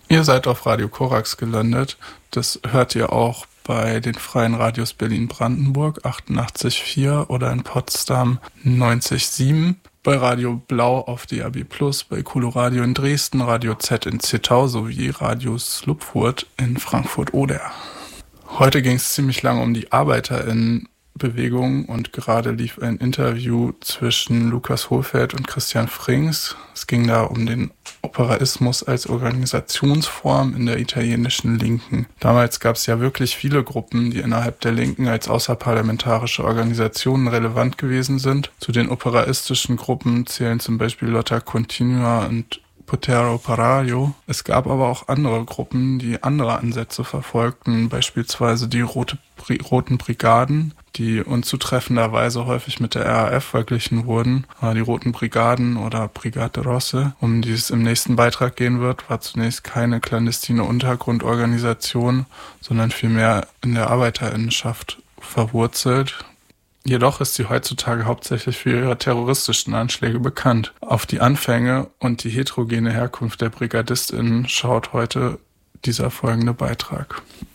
Ihr seid auf Radio Korax gelandet. Das hört ihr auch bei den freien Radios Berlin-Brandenburg 88,4 oder in Potsdam 90,7. Bei Radio Blau auf DAB+, bei Coloradio in Dresden, Radio Z in Zittau sowie Radio Slupfurt in Frankfurt-Oder. Heute ging es ziemlich lange um die ArbeiterInnenbewegung und gerade lief ein Interview zwischen Lukas Hohlfeld und Christian Frings. Es ging da um den Operaismus als Organisationsform in der italienischen Linken. Damals gab es ja wirklich viele Gruppen, die innerhalb der Linken als außerparlamentarische Organisationen relevant gewesen sind. Zu den operaistischen Gruppen zählen zum Beispiel Lotta Continua und Potere Operaio. Es gab aber auch andere Gruppen, die andere Ansätze verfolgten, beispielsweise die Roten Brigaden, die unzutreffenderweise häufig mit der RAF verglichen wurden. Die Roten Brigaden oder Brigate Rosse, um die es im nächsten Beitrag gehen wird, war zunächst keine clandestine Untergrundorganisation, sondern vielmehr in der Arbeiterinnenschaft verwurzelt. Jedoch ist sie heutzutage hauptsächlich für ihre terroristischen Anschläge bekannt. Auf die Anfänge und die heterogene Herkunft der BrigadistInnen schaut heute dieser folgende Beitrag.